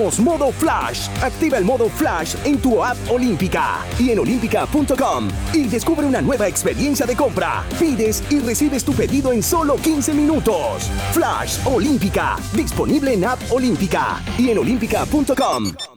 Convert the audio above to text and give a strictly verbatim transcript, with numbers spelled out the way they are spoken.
Modo Flash. Activa el modo Flash en tu app Olímpica y en olímpica punto com y descubre una nueva experiencia de compra. Pides y recibes tu pedido en solo quince minutos. Flash Olímpica, disponible en app Olímpica y en olímpica punto com.